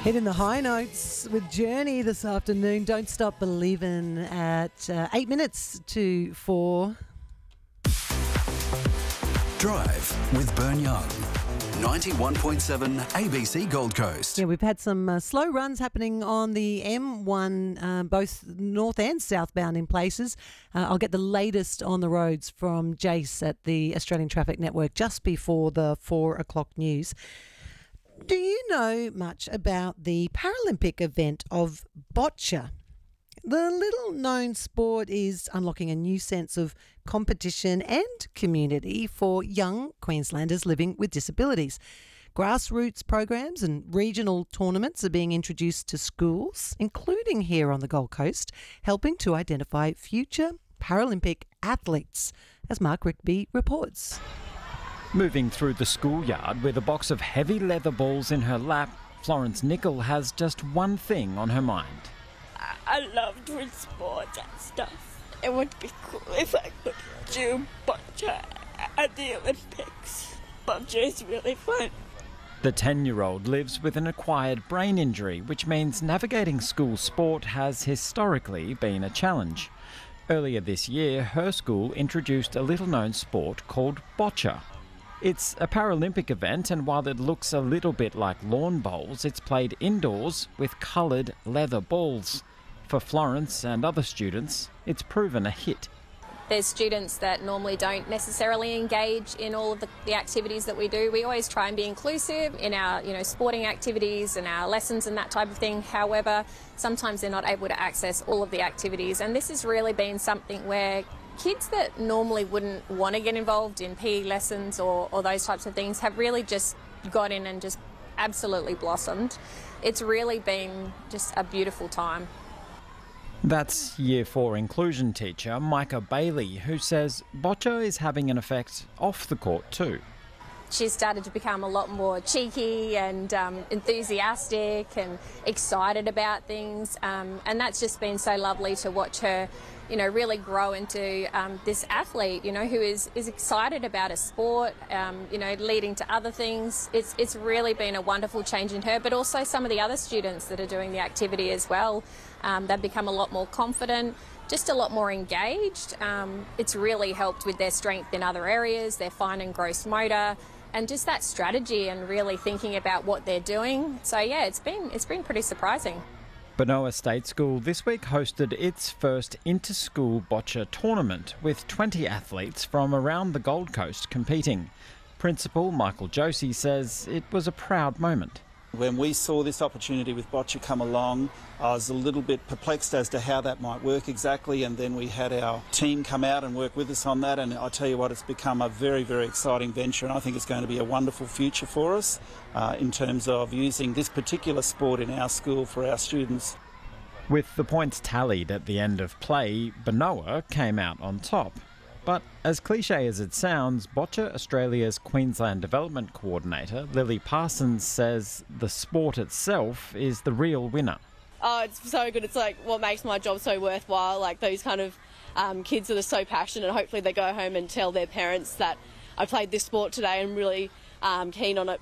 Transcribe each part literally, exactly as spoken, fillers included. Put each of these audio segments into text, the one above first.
Hitting the high notes with Journey this afternoon. Don't Stop Believin' at uh, eight minutes to four. Drive with Burn Young. ninety-one point seven A B C Gold Coast. Yeah, we've had some uh, slow runs happening on the M one, uh, both north and southbound in places. Uh, I'll get the latest on the roads from Jace at the Australian Traffic Network just before the four o'clock news. Do you know much about the Paralympic event of boccia? The little-known sport is unlocking a new sense of competition and community for young Queenslanders living with disabilities. Grassroots programs and regional tournaments are being introduced to schools, including here on the Gold Coast, helping to identify future Paralympic athletes, as Mark Rigby reports. Moving through the schoolyard with a box of heavy leather balls in her lap, Florence Nicol has just one thing on her mind. I love doing sports and stuff. It would be cool if I could do boccia at the Olympics. Boccia is really fun. The ten-year-old lives with an acquired brain injury, which means navigating school sport has historically been a challenge. Earlier this year, her school introduced a little-known sport called boccia. It's a Paralympic event, and while it looks a little bit like lawn bowls, it's played indoors with coloured leather balls. For Florence and other students, it's proven a hit. There's students that normally don't necessarily engage in all of the, the activities that we do. We always try and be inclusive in our, you know, sporting activities and our lessons and that type of thing. However, sometimes they're not able to access all of the activities, and this has really been something where kids that normally wouldn't want to get involved in P E lessons or, or those types of things have really just got in and just absolutely blossomed. It's really been just a beautiful time. That's Year four inclusion teacher Micah Bailey, who says boccia is having an effect off the court too. She's started to become a lot more cheeky and um, enthusiastic and excited about things, um, and that's just been so lovely to watch her, you know, really grow into um, this athlete, you know, who is, is excited about a sport, um, you know, leading to other things. It's, it's really been a wonderful change in her, but also some of the other students that are doing the activity as well. Um, they've become a lot more confident, just a lot more engaged. Um, it's really helped with their strength in other areas, their fine and gross motor, and just that strategy and really thinking about what they're doing. So yeah, it's been it's been pretty surprising. Benoa State School this week hosted its first inter-school boccia tournament with twenty athletes from around the Gold Coast competing. Principal Michael Josie says it was a proud moment. When we saw this opportunity with boccia come along, I was a little bit perplexed as to how that might work exactly, and then we had our team come out and work with us on that, and I tell you what, it's become a very, very exciting venture, and I think it's going to be a wonderful future for us uh, in terms of using this particular sport in our school for our students. With the points tallied at the end of play, Benoa came out on top. But as cliche as it sounds, Boccia Australia's Queensland Development Coordinator, Lily Parsons, says the sport itself is the real winner. Oh, it's so good. It's like what makes my job so worthwhile, like those kind of um, kids that are so passionate, and hopefully they go home and tell their parents that I played this sport today and really um, keen on it.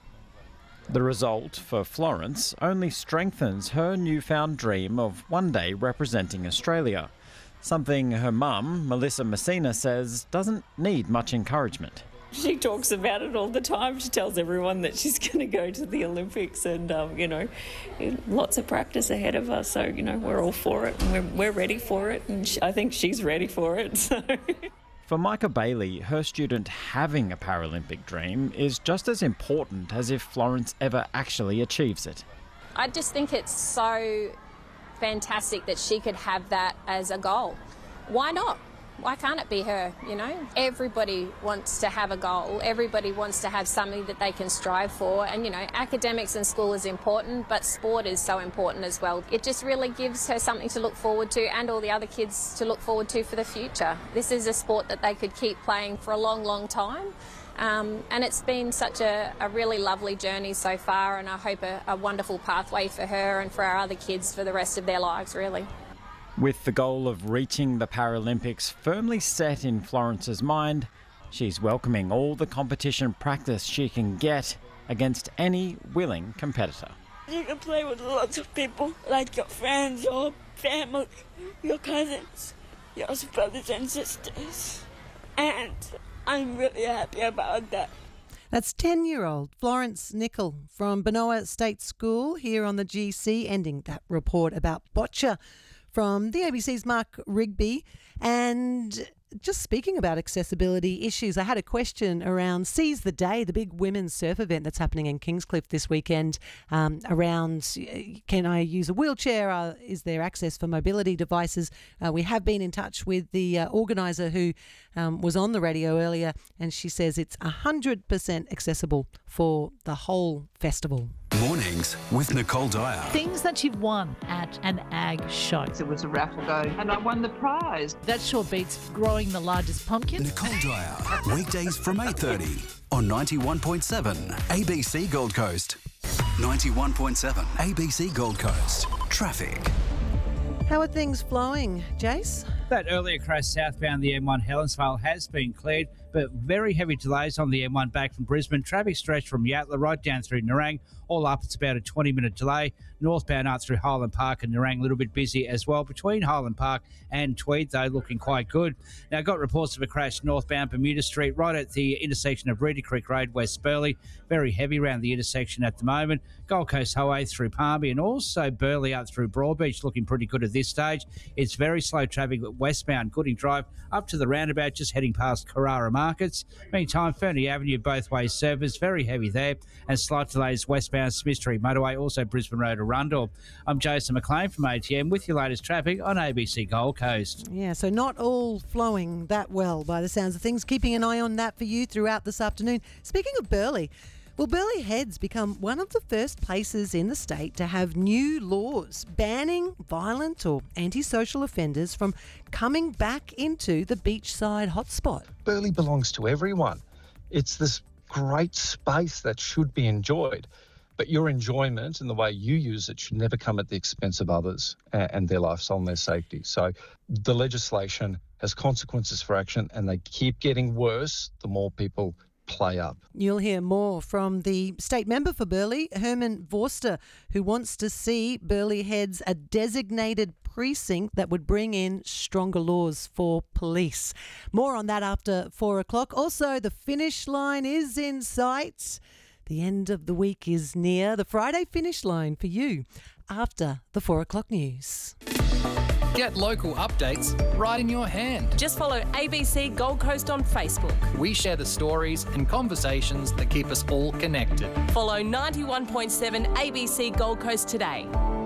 The result for Florence only strengthens her newfound dream of one day representing Australia. Something her mum, Melissa Messina, says doesn't need much encouragement. She talks about it all the time. She tells everyone that she's going to go to the Olympics, and, um, you know, lots of practice ahead of us. So, you know, we're all for it, and we're, we're ready for it, and she, I think she's ready for it. So. For Micah Bailey, her student having a Paralympic dream is just as important as if Florence ever actually achieves it. I just think it's so fantastic that she could have that as a goal. Why not? Why can't it be her, you know? Everybody wants to have a goal. Everybody wants to have something that they can strive for. And, you know, academics and school is important, but sport is so important as well. It just really gives her something to look forward to, and all the other kids to look forward to for the future. This is a sport that they could keep playing for a long, long time. Um, and it's been such a, a really lovely journey so far, and I hope a, a wonderful pathway for her and for our other kids for the rest of their lives, really. With the goal of reaching the Paralympics firmly set in Florence's mind, she's welcoming all the competition practice she can get against any willing competitor. You can play with lots of people, like your friends, your family, your cousins, your brothers and sisters. And I'm really happy about that. That's ten-year-old Florence Nicol from Benoa State School here on the G C, ending that report about boccia from the A B C's Mark Rigby. And just speaking about accessibility issues, I had a question around Seize the Day, the big women's surf event that's happening in Kingscliff this weekend, um, around can I use a wheelchair? Uh, is there access for mobility devices? Uh, we have been in touch with the uh, organiser who um, was on the radio earlier, and she says it's one hundred percent accessible for the whole festival. Mornings with Nicole Dyer. Things that you've won at an ag show. It was a raffle go and I won the prize. That sure beats growing the largest pumpkin. Nicole Dyer, weekdays from eight thirty on ninety-one point seven A B C Gold Coast. ninety-one point seven A B C Gold Coast. Traffic. How are things flowing, Jace? That earlier crash southbound the M one Helensvale has been cleared, but very heavy delays on the M one back from Brisbane. Traffic stretched from Yatala right down through Nerang. All up, it's about a twenty-minute delay. Northbound up through Highland Park and Nerang, a little bit busy as well. Between Highland Park and Tweed, though, looking quite good. Now, got reports of a crash northbound Bermuda Street right at the intersection of Reedy Creek Road, West Burleigh. Very heavy around the intersection at the moment. Gold Coast Highway through Palmy and also Burleigh up through Broadbeach, looking pretty good at this stage. It's very slow traffic westbound Gooding Drive up to the roundabout, just heading past Carrara Markets. Meantime, Fernie Avenue both ways service, very heavy there, and slight delays westbound Smith Street Motorway, also Brisbane Road to Arundel. I'm Jason McLean from A T M with your latest traffic on A B C Gold Coast. Yeah, so not all flowing that well by the sounds of things. Keeping an eye on that for you throughout this afternoon. Speaking of Burleigh, will Burleigh Heads become one of the first places in the state to have new laws banning violent or antisocial offenders from coming back into the beachside hotspot? Burleigh belongs to everyone. It's this great space that should be enjoyed. But your enjoyment and the way you use it should never come at the expense of others and their lifestyle and their safety. So the legislation has consequences for action, and they keep getting worse the more people play up. You'll hear more from the state member for Burleigh, Herman Vorster, who wants to see Burleigh Heads a designated precinct that would bring in stronger laws for police. More on that after four o'clock. Also, the finish line is in sight. The end of the week is near. The Friday finish line for you after the four o'clock news. Get local updates right in your hand. Just follow A B C Gold Coast on Facebook. We share the stories and conversations that keep us all connected. Follow ninety-one point seven A B C Gold Coast today.